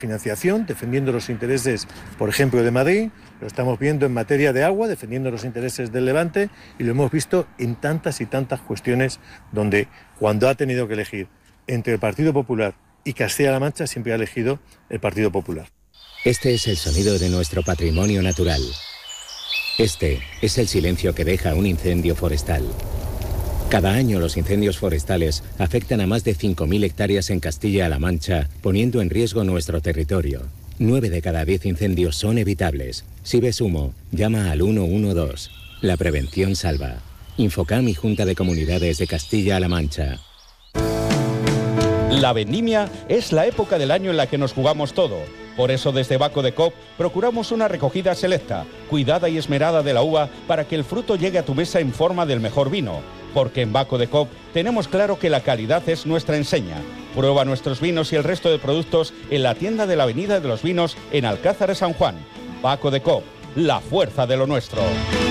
Financiación, defendiendo los intereses, por ejemplo, de Madrid, lo estamos viendo en materia de agua, defendiendo los intereses del Levante, y lo hemos visto en tantas y tantas cuestiones donde, cuando ha tenido que elegir entre el Partido Popular y Castilla-La Mancha, siempre ha elegido el Partido Popular. Este es el sonido de nuestro patrimonio natural. Este es el silencio que deja un incendio forestal. Cada año los incendios forestales afectan a más de 5.000 hectáreas en Castilla-La Mancha, poniendo en riesgo nuestro territorio. 9 de cada 10 incendios son evitables. Si ves humo, llama al 112. La prevención salva. Infocam y Junta de Comunidades de Castilla-La Mancha. La vendimia es la época del año en la que nos jugamos todo. Por eso desde Baco de Coop procuramos una recogida selecta, cuidada y esmerada de la uva para que el fruto llegue a tu mesa en forma del mejor vino. Porque en Baco de Coop tenemos claro que la calidad es nuestra enseña. Prueba nuestros vinos y el resto de productos en la tienda de la Avenida de los Vinos en Alcázar de San Juan. Baco de Coop, la fuerza de lo nuestro.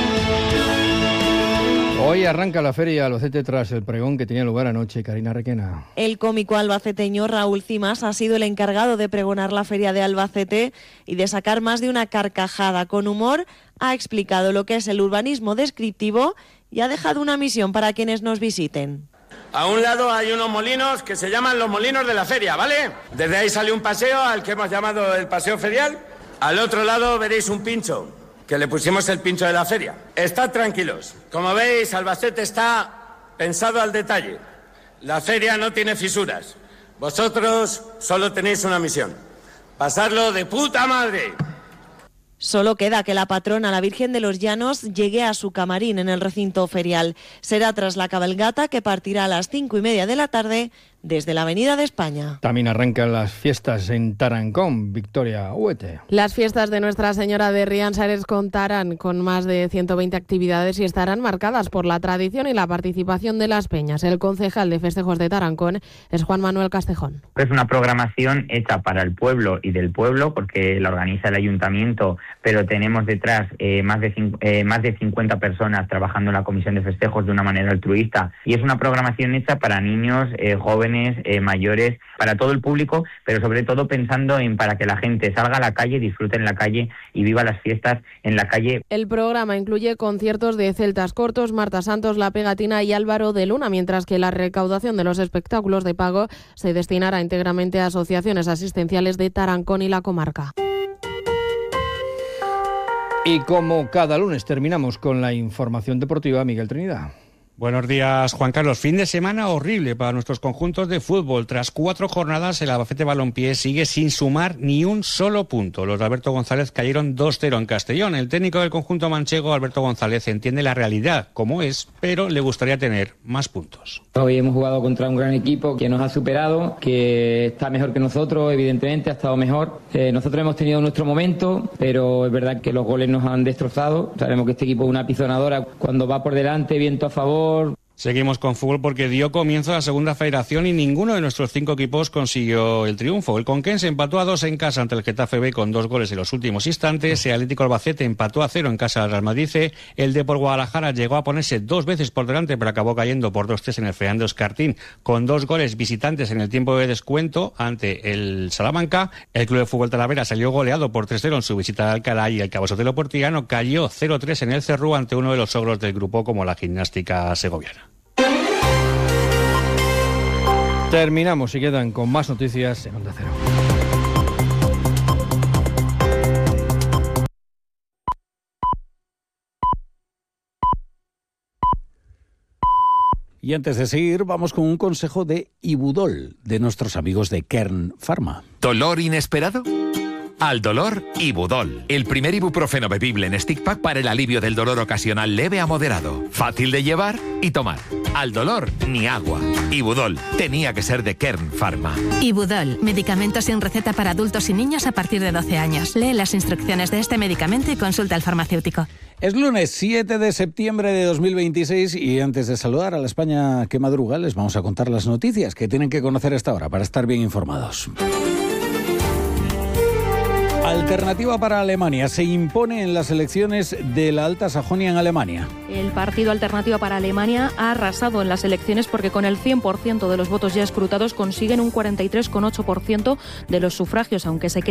Hoy arranca la feria Albacete tras el pregón que tenía lugar anoche. Karina Requena. El cómico albaceteño Raúl Cimas ha sido el encargado de pregonar la feria de Albacete y de sacar más de una carcajada. Con humor ha explicado lo que es el urbanismo descriptivo y ha dejado una misión para quienes nos visiten. A un lado hay unos molinos que se llaman los molinos de la feria, ¿vale? Desde ahí sale un paseo al que hemos llamado el paseo ferial. Al otro lado veréis un pincho, que le pusimos el pincho de la feria. Estad tranquilos. Como veis, Albacete está pensado al detalle. La feria no tiene fisuras. Vosotros solo tenéis una misión: pasarlo de puta madre. Solo queda que la patrona, la Virgen de los Llanos, llegue a su camarín en el recinto ferial. Será tras la cabalgata, que partirá a las 5:30 de la tarde desde la Avenida de España. También arrancan las fiestas en Tarancón. Victoria Huete. Las fiestas de Nuestra Señora de Riansares contarán con más de 120 actividades y estarán marcadas por la tradición y la participación de las peñas. El concejal de festejos de Tarancón es Juan Manuel Castejón. Es una programación hecha para el pueblo y del pueblo, porque la organiza el ayuntamiento, pero tenemos detrás más de 50 personas trabajando en la comisión de festejos de una manera altruista, y es una programación hecha para niños, jóvenes, mayores, para todo el público, pero sobre todo pensando en para que la gente salga a la calle, disfrute en la calle y viva las fiestas en la calle. El programa incluye conciertos de Celtas Cortos, Marta Santos, La Pegatina y Álvaro de Luna, mientras que la recaudación de los espectáculos de pago se destinará íntegramente a asociaciones asistenciales de Tarancón y la comarca. Y como cada lunes terminamos con la información deportiva, Miguel Trinidad. Buenos días, Juan Carlos. Fin de semana horrible para nuestros conjuntos de fútbol. Tras 4 jornadas, el Albacete Balompié sigue sin sumar ni un solo punto. Los de Alberto González cayeron 2-0 en Castellón. El técnico del conjunto manchego, Alberto González, entiende la realidad como es, pero le gustaría tener más puntos. Hoy hemos jugado contra un gran equipo que nos ha superado, que está mejor que nosotros, evidentemente, ha estado mejor. Nosotros hemos tenido nuestro momento, pero es verdad que los goles nos han destrozado. Sabemos que este equipo es una pisonadora. Cuando va por delante, viento a favor. Seguimos con fútbol porque dio comienzo a la segunda federación y ninguno de nuestros 5 equipos consiguió el triunfo. El Conquense empató a 2 en casa ante el Getafe B con 2 goles en los últimos instantes. El Atlético Albacete empató a 0 en casa del Real Madrid. El Depor Guadalajara llegó a ponerse 2 veces por delante, pero acabó cayendo por 2-3 en el Fernando Escartín con 2 goles visitantes en el tiempo de descuento ante el Salamanca. El Club de Fútbol Talavera salió goleado por 3-0 en su visita a Alcalá, y el Cabo Sotelo Portillano cayó 0-3 en el Cerrú ante uno de los ogros del grupo, como la Gimnástica Segoviana. Terminamos y quedan con más noticias en Onda Cero. Y antes de seguir, vamos con un consejo de Ibudol, de nuestros amigos de Kern Pharma. ¿Dolor inesperado? Al dolor, Ibudol. El primer ibuprofeno bebible en stick pack para el alivio del dolor ocasional leve a moderado. Fácil de llevar y tomar. Al dolor, ni agua. Ibudol. Tenía que ser de Kern Pharma. Ibudol. Medicamento sin receta para adultos y niños a partir de 12 años. Lee las instrucciones de este medicamento y consulta al farmacéutico. Es lunes 7 de septiembre de 2026 y antes de saludar a la España que madruga, les vamos a contar las noticias que tienen que conocer a esta hora para estar bien informados. Al Alternativa para Alemania se impone en las elecciones de la Alta Sajonia en Alemania. El partido Alternativa para Alemania ha arrasado en las elecciones porque con el 100% de los votos ya escrutados consiguen un 43,8% de los sufragios, aunque se